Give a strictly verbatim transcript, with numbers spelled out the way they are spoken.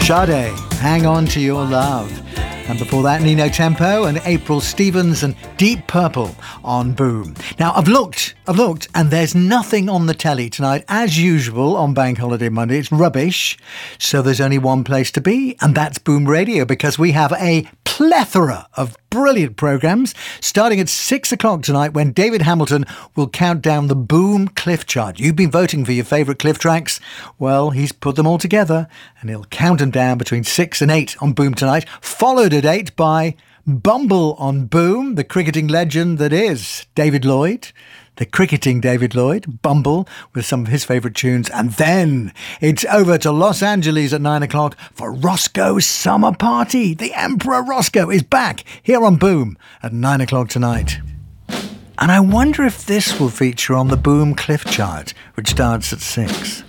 Sade, Hang On to Your Love. And before that, Nino Tempo and April Stevens and Deep Purple on Boom. Now, I've looked, I've looked, and there's nothing on the telly tonight. As usual, on Bank Holiday Monday, it's rubbish. So there's only one place to be, and that's Boom Radio, because we have a plethora of brilliant programmes, starting at six o'clock tonight when David Hamilton will count down the Boom Cliff Chart. You've been voting for your favourite Cliff tracks. Well, he's put them all together, and he'll count them down between six and eight on Boom tonight, followed at eight by Bumble on Boom, the cricketing legend that is David Lloyd. The cricketing David Lloyd, Bumble, with some of his favourite tunes. And then it's over to Los Angeles at nine o'clock for Roscoe's Summer Party. The Emperor Roscoe is back here on Boom at nine o'clock tonight. And I wonder if this will feature on the Boom Cliff Chart, which starts at six.